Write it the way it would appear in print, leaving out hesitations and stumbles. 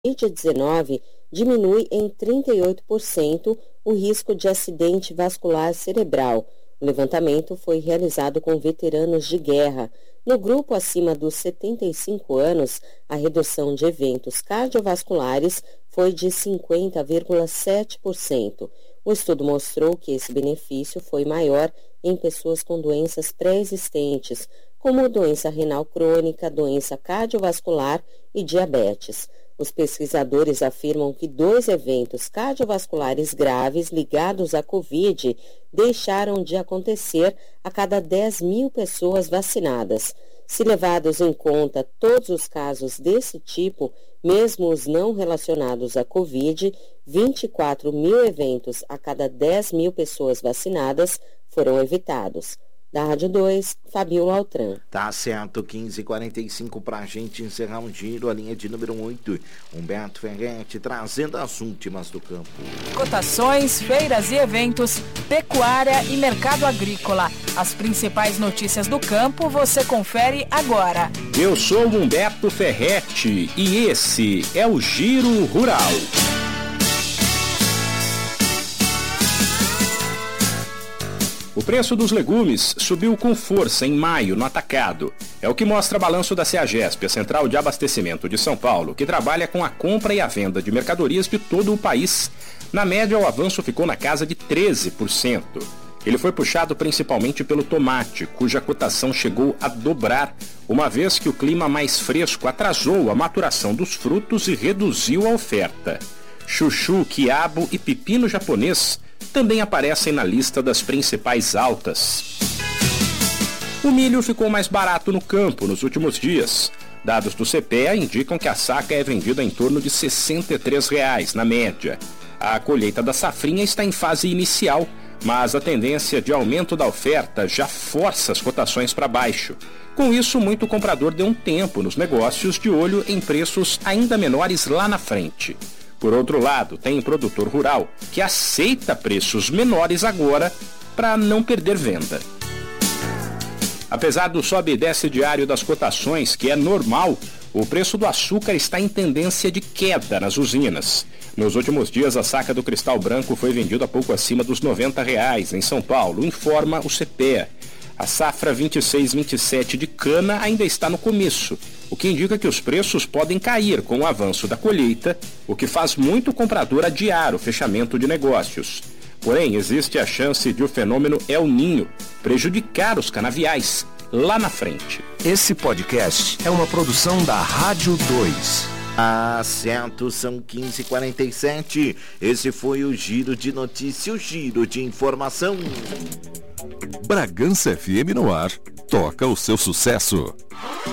Covid-19 diminui em 38% o risco de acidente vascular cerebral. O levantamento foi realizado com veteranos de guerra. No grupo acima dos 75 anos, a redução de eventos cardiovasculares foi de 50,7%. O estudo mostrou que esse benefício foi maior em pessoas com doenças pré-existentes, como doença renal crônica, doença cardiovascular e diabetes. Os pesquisadores afirmam que 2 eventos cardiovasculares graves ligados à Covid deixaram de acontecer a cada 10 mil pessoas vacinadas. Se levados em conta todos os casos desse tipo, mesmo os não relacionados à Covid, 24 mil eventos a cada 10 mil pessoas vacinadas foram evitados. Da Rádio 2, Fabiola Altran. Tá certo, 15h45 pra gente encerrar um giro, a linha de número 8. Humberto Ferretti trazendo as últimas do campo. Cotações, feiras e eventos, pecuária e mercado agrícola. As principais notícias do campo você confere agora. Eu sou Humberto Ferretti e esse é o Giro Rural. O preço dos legumes subiu com força em maio no atacado. É o que mostra balanço da CEAGESP, a Central de Abastecimento de São Paulo, que trabalha com a compra e a venda de mercadorias de todo o país. Na média, o avanço ficou na casa de 13%. Ele foi puxado principalmente pelo tomate, cuja cotação chegou a dobrar, uma vez que o clima mais fresco atrasou a maturação dos frutos e reduziu a oferta. Chuchu, quiabo e pepino japonês também aparecem na lista das principais altas. O milho ficou mais barato no campo nos últimos dias. Dados do CPEA indicam que a saca é vendida em torno de R$ 63 na média. A colheita da safrinha está em fase inicial, mas a tendência de aumento da oferta já força as cotações para baixo. Com isso, muito comprador deu um tempo nos negócios de olho em preços ainda menores lá na frente. Por outro lado, tem produtor rural que aceita preços menores agora para não perder venda. Apesar do sobe e desce diário das cotações, que é normal, o preço do açúcar está em tendência de queda nas usinas. Nos últimos dias, a saca do cristal branco foi vendida a pouco acima dos R$ 90 em São Paulo, informa o CPEA. A safra 26-27 de cana ainda está no começo, o que indica que os preços podem cair com o avanço da colheita, o que faz muito comprador adiar o fechamento de negócios. Porém, existe a chance de o fenômeno El Niño prejudicar os canaviais lá na frente. Esse podcast é uma produção da Rádio 2. Ah, certo, são 15h47. Esse foi o Giro de Notícia, o Giro de Informação. Bragança FM no ar, toca o seu sucesso.